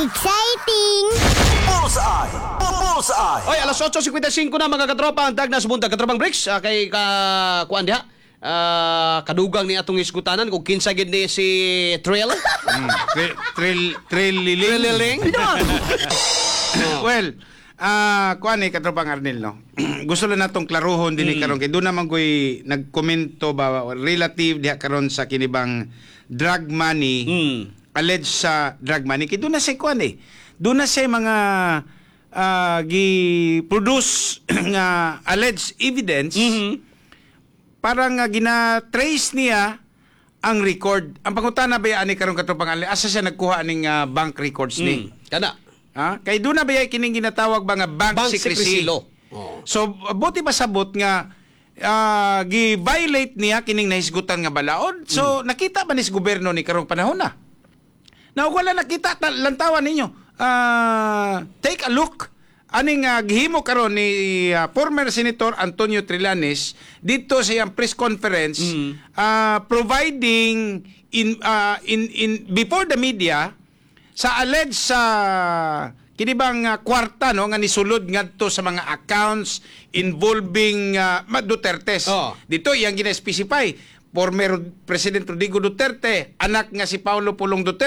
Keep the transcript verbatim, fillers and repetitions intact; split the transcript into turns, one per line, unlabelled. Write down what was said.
Exciting!
Bullseye! Bullseye!
Oy, alas otso singkwenta y cinco na mga katropa ang tagna sa buntag katropang Bricks ah, kay ka kuan diha. Ah, kadugang ni atong iskutanan kung kinsa gid ni si Trill.
Mm, tri- Trill Trill Liling.
Trililing.
Well, ah kuan ni katropang Arnel no. Gusto lang natong klaruhon dinhi karon kay doon naman koy nagkomento ba relative diha karon sa kinibang drug money.
Mm.
Alleged sa drug money kay doon na say kuan eh. Doon na say mga ah, gi-produce nga alleged evidence.
Mhm.
Parang nga gina-trace niya ang record. Ang pangutana ba ani karon katropang Arnel asa siya nagkuha ning ah, bank records ni?
Mm. Kana.
Ha? Kay doon na ba yung kining ginatawag ba nga bank,
Bank
secrecy?
secrecy law. Oh.
So, buti ba sabot nga ah, gi-violate niya kining nahisgutan nga balaod? So, nakita ba ni sa gobyerno ni karong panahon na? Na wala nakita, ta- lantawan ninyo. Ah, take a look. Aning uh, gihimo karon ni ah, former Senator Antonio Trillanes dito sa iyang press conference ah, providing in, ah, in in before the media sa alleged sa kinibang uh, kwarta no nga nisulod ngadto sa mga accounts involving uh, Dutertes.
Oh.
Dito iyang gina-specify former President Rodrigo Duterte, anak nga si Paulo Pulong Duterte